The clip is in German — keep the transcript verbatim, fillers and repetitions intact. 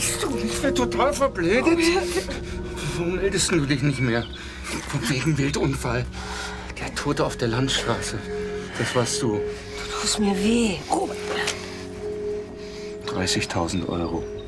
bist du? Ich werde total verblendet. Warum meldest du dich nicht mehr? Von wegen Wildunfall. Der Tote auf der Landstraße. Das warst du. Du tust mir weh. Robert. dreißigtausend Euro.